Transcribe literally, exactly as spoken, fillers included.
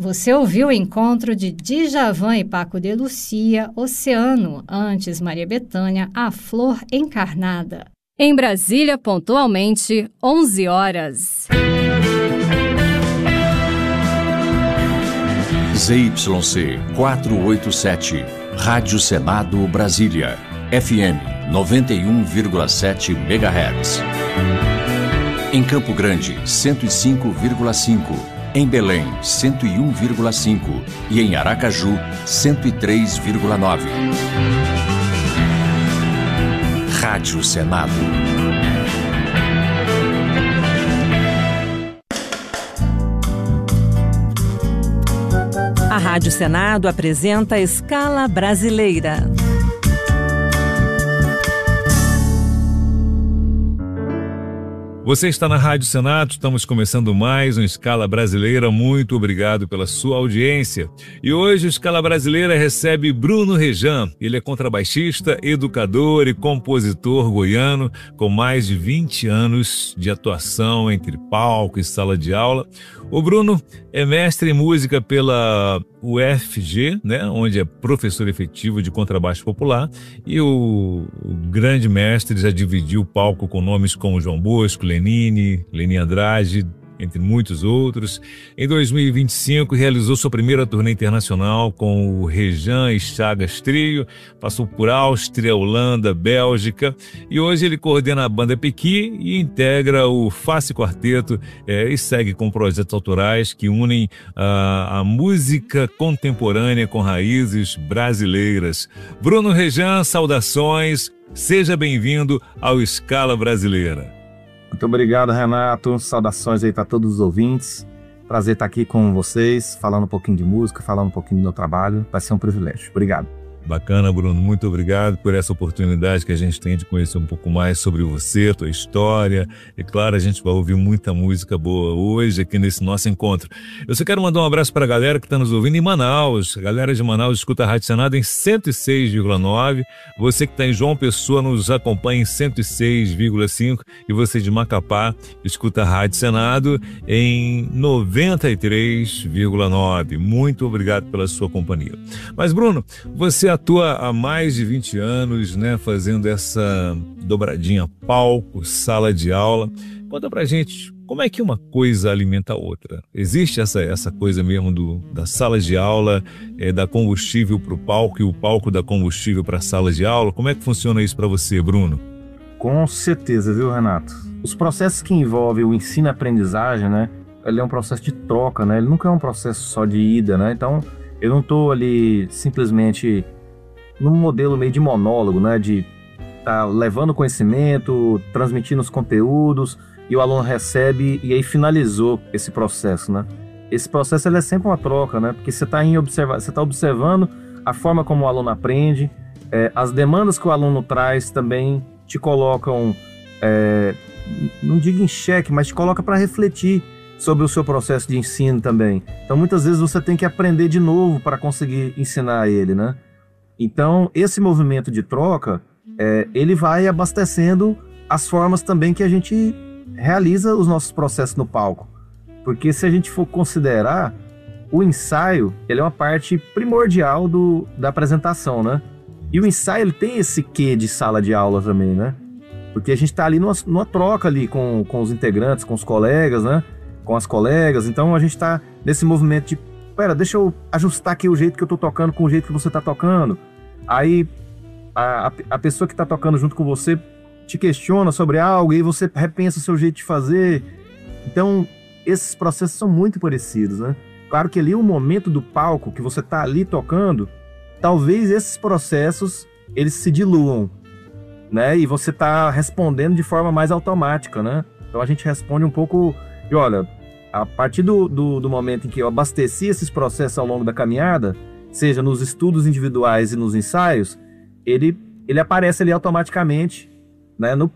Você ouviu o encontro de Djavan e Paco de Lucia, Oceano, antes Maria Bethânia, A Flor Encarnada. Em Brasília, pontualmente, onze horas. Z Y C quatrocentos e oitenta e sete, Rádio Senado Brasília, F M noventa e um vírgula sete megahertz. Em Campo Grande, cento e cinco vírgula cinco. Em Belém, cento e um vírgula cinco. E em Aracaju, cento e três vírgula nove. Rádio Senado. A Rádio Senado apresenta Escala Brasileira. Você está na Rádio Senado, estamos começando mais um Escala Brasileira. Muito obrigado pela sua audiência. E hoje o Escala Brasileira recebe Bruno Rejan. Ele é contrabaixista, educador e compositor goiano com mais de vinte anos de atuação entre palco e sala de aula. O Bruno é mestre em música pela U F G, né, onde é professor efetivo de contrabaixo popular, e o, o grande mestre já dividiu o palco com nomes como João Bosco, Lenine, Leni Andrade, entre muitos outros. Em dois mil e vinte e cinco, realizou sua primeira turnê internacional com o Rejan e Chagas Trio, passou por Áustria, Holanda, Bélgica, e hoje ele coordena a banda Pequi e integra o Face Quarteto é, e segue com projetos autorais que unem a, a música contemporânea com raízes brasileiras. Bruno Rejan, saudações, seja bem-vindo ao Escala Brasileira. Muito obrigado, Renato. Saudações aí para todos os ouvintes. Prazer estar aqui com vocês, falando um pouquinho de música, falando um pouquinho do meu trabalho. Vai ser um privilégio. Obrigado. Bacana, Bruno. Muito obrigado por essa oportunidade que a gente tem de conhecer um pouco mais sobre você, tua história. E claro, a gente vai ouvir muita música boa hoje aqui nesse nosso encontro. Eu só quero mandar um abraço para a galera que está nos ouvindo em Manaus. A galera de Manaus escuta a Rádio Senado em cento e seis vírgula nove. Você que está em João Pessoa nos acompanha em cento e seis vírgula cinco. E você de Macapá escuta a Rádio Senado em noventa e três vírgula nove. Muito obrigado pela sua companhia. Mas, Bruno, você atua há mais de vinte anos, né, fazendo essa dobradinha palco, sala de aula. Conta pra gente, como é que uma coisa alimenta a outra? Existe essa, essa coisa mesmo do, da sala de aula, é, da combustível para o palco e o palco dá combustível para a sala de aula? Como é que funciona isso para você, Bruno? Com certeza, viu, Renato? Os processos que envolvem o ensino e aprendizagem, né, ele é um processo de troca, né? Ele nunca é um processo só de ida, né? Então, eu não estou ali simplesmente num modelo meio de monólogo, né, de estar tá levando conhecimento, transmitindo os conteúdos, e o aluno recebe e aí finalizou esse processo, né? Esse processo ele é sempre uma troca, né? Porque você está observa você tá observando a forma como o aluno aprende, é, as demandas que o aluno traz também te colocam, é, não digo em xeque, mas te coloca para refletir sobre o seu processo de ensino também. Então, muitas vezes você tem que aprender de novo para conseguir ensinar ele, né? Então, esse movimento de troca, é, ele vai abastecendo as formas também que a gente realiza os nossos processos no palco. Porque se a gente for considerar, o ensaio, ele é uma parte primordial do, da apresentação, né? E o ensaio, ele tem esse quê de sala de aula também, né? Porque a gente está ali numa, numa troca ali com, com os integrantes, com os colegas, né? Com as colegas. Então, a gente está nesse movimento de, pera, deixa eu ajustar aqui o jeito que eu tô tocando com o jeito que você tá tocando. Aí a, a, a pessoa que tá tocando junto com você te questiona sobre algo e aí você repensa o seu jeito de fazer. Então, esses processos são muito parecidos, né? Claro que ali o momento do palco que você tá ali tocando, talvez esses processos eles se diluam, né? E você tá respondendo de forma mais automática, né? Então a gente responde um pouco e olha, a partir do, do, do momento em que eu abasteci esses processos ao longo da caminhada, seja nos estudos individuais e nos ensaios, ele, ele aparece ali automaticamente, né, no,